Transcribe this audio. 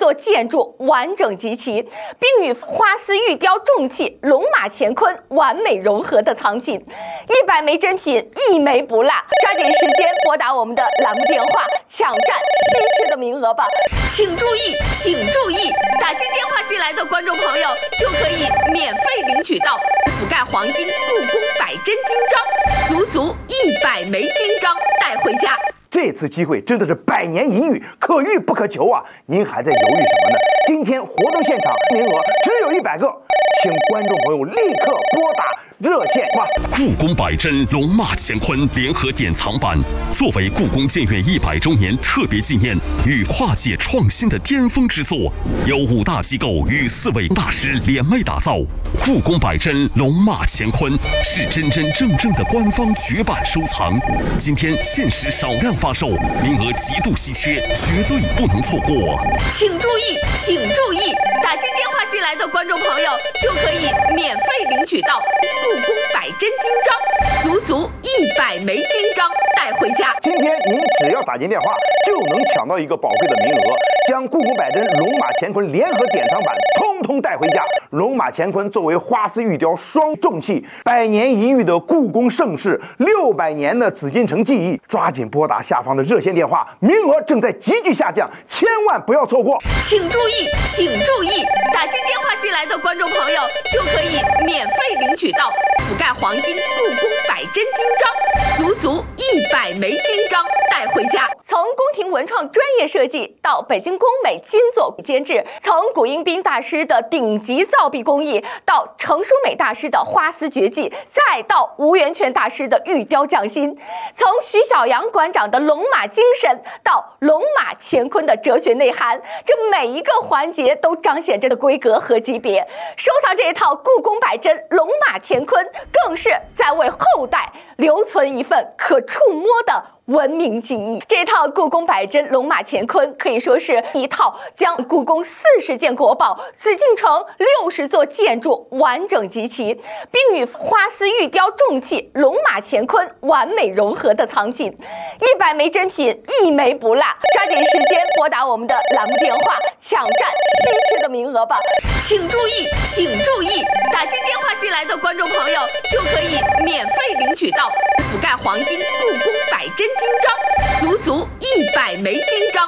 座建筑完整极齐，并与花丝玉雕重器龙马乾坤完美融合的藏品，100枚珍品一枚不落，抓紧时间拨打我们的栏目电话，抢占稀缺的名额吧！请注意，请注意，打进电话进来的观众朋友就可以免费领取到覆盖黄金故宫100真金章，足足100枚金章带回家。 这次机会真的是百年一遇，可遇不可求啊！您还在犹豫什么呢？今天活动现场名额只有100个，请观众朋友立刻拨打热线吧。 故宫100真龙马乾坤联合典藏版，作为故宫建院100周年特别纪念与跨界创新的巅峰之作，由5大机构与4位大师联袂打造。故宫100真龙马乾坤是真真正正的官方绝版收藏，今天限时少量发售，名额极度稀缺，绝对不能错过。 请注意，请注意，打进电话进来的观众朋友就可以免费领取到故宫100真金章，足足100枚金章带回家。 今天您只要打进电话，就能抢到一个宝贵的名额，将故宫100真龙马乾坤联合典藏版通通带回家。龙马乾坤作为花丝玉雕双重器，100年一遇的故宫盛世，600年的紫禁城记忆，抓紧拨打下方的热线电话，名额正在急剧下降，千万不要错过。 请注意，请注意，打进电话进来的观众朋友就可以免费领取到覆盖黄金故宫100真金章，足足100枚金章带回家。从宫廷文创专业设计到北京工美金作监制，从古英彬大师的顶级造币工艺到程淑美大师的花丝绝技，再到吴源泉大师的玉雕匠心，从徐小阳馆长的龙马精神到龙马乾坤的哲学内涵，这每一个环节都彰显着的规格和级别。收藏这一套故宫100真龙马乾坤，更是在为后代留存一份可触摸的文明记忆。这套故宫100真龙马乾坤可以说是一套将故宫40件国宝、紫禁城60座建筑完整集齐，并与花丝玉雕重器龙马乾坤完美融合的藏品，100枚珍品一枚不落，抓紧时间拨打我们的栏目电话，抢占稀缺的名额吧！请注意，请注意，打进电话进来的观众朋友就可以免费领取到覆盖黄金故宫100真金章，足足100枚金章